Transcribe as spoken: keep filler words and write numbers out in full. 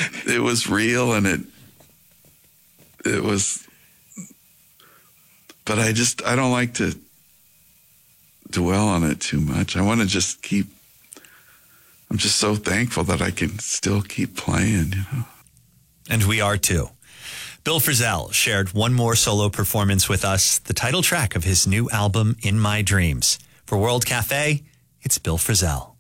it was real, and it it was. But I just I don't like to dwell on it too much. I want to just keep. I'm just so thankful that I can still keep playing, you know. And we are too. Bill Frisell shared one more solo performance with us, the title track of his new album, In My Dreams. For World Cafe, it's Bill Frisell.